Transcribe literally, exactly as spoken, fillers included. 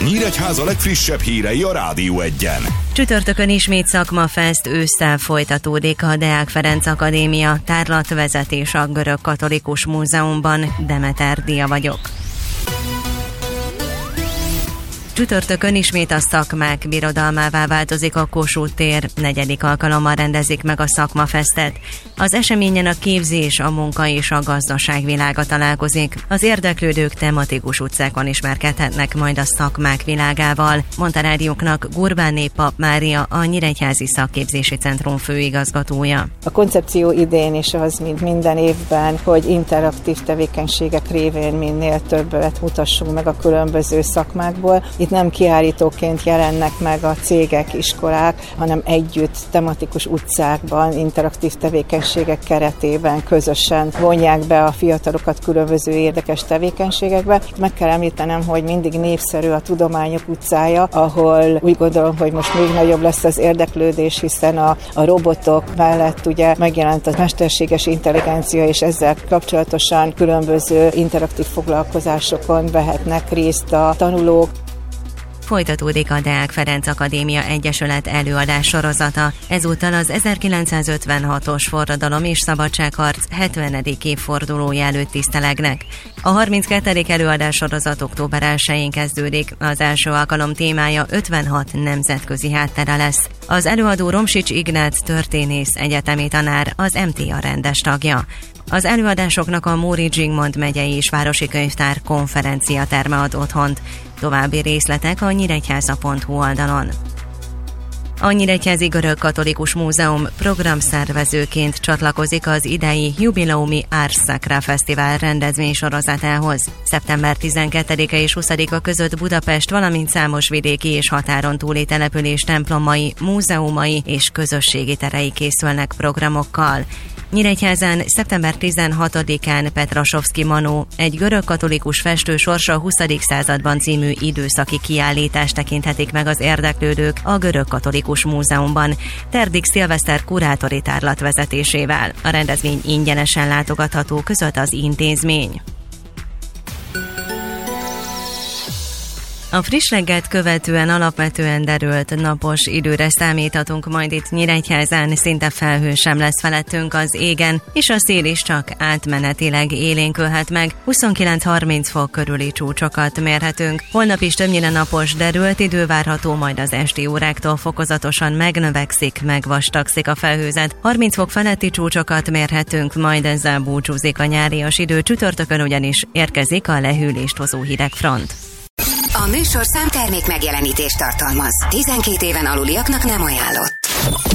Nyíregyháza legfrissebb hírei a Rádió Egyen. Csütörtökön ismét szakmafest, ősszel folytatódik a Deák Ferenc Akadémia tárlatvezetés a Görög Katolikus Múzeumban. Demeter Dia vagyok. Csütörtökön ismét a szakmák birodalmává változik a Kossuth tér, negyedik alkalommal rendezik meg a szakmafestet. Az eseményen a képzés, a munka és a gazdaság világa találkozik. Az érdeklődők tematikus utcákon ismerkedhetnek majd a szakmák világával, mondta rádióknak Gurbánné Pap Mária, a Nyíregyházi Szakképzési Centrum főigazgatója. A koncepció idén is az, mint minden évben, hogy interaktív tevékenységek révén minél többet mutassunk meg a különböző szakmákból. Itt nem kiállítóként jelennek meg a cégek, iskolák, hanem együtt tematikus utcákban, interaktív tevékenységek keretében közösen vonják be a fiatalokat különböző érdekes tevékenységekbe. Meg kell említenem, hogy mindig népszerű a Tudományok utcája, ahol úgy gondolom, hogy most még nagyobb lesz az érdeklődés, hiszen a, a robotok mellett ugye megjelent a mesterséges intelligencia, és ezzel kapcsolatosan különböző interaktív foglalkozásokon vehetnek részt a tanulók. Folytatódik a Deák Ferenc Akadémia Egyesület előadás sorozata. Ezúttal az ezerkilencszázötvenhatos forradalom és szabadságharc hetvenedik évfordulója előtt tisztelegnek. A harminckettedik előadás sorozat október elsején kezdődik. Az első alkalom témája ötvenhat nemzetközi háttere lesz. Az előadó Romsics Ignác történész, egyetemi tanár, az em té á rendes tagja. Az előadásoknak a Móricz Zsigmond megyei és városi könyvtár konferenciaterme ad otthont. További részletek a nyíregyháza pont hu oldalon. A Nyíregyházi Görög Katolikus Múzeum programszervezőként csatlakozik az idei jubileumi Ars Sacra Fesztivál rendezvénysorozatához. szeptember tizenkettedike és huszadika között Budapest, valamint számos vidéki és határon túli település templomai, múzeumai és közösségi terei készülnek programokkal. Nyíregyházán szeptember tizenhatodikán Petrasovszky Manó, egy görög katolikus festő sorsa a huszadik században című időszaki kiállítást tekinthetik meg az érdeklődők a Görög Katolikus Múzeumban, Terdik Szilveszter kurátori tárlat vezetésével. A rendezvény ingyenesen látogatható, között az intézmény. A friss reggelt követően alapvetően derült napos időre számíthatunk majd itt Nyíregyházán, szinte felhő sem lesz felettünk az égen, és a szél is csak átmenetileg élénkülhet meg, huszonkilenc-harminc fok körüli csúcsokat mérhetünk. Holnap is többnyire napos, derült idő várható, majd az esti óráktól fokozatosan megnövekszik, megvastagszik a felhőzet. harminc fok feletti csúcsokat mérhetünk, majd ezzel búcsúzik a nyárias idő, csütörtökön ugyanis érkezik a lehűlést hozó hidegfront. A műsorszám termék megjelenítést tartalmaz. tizenkét éven aluliaknak nem ajánlott.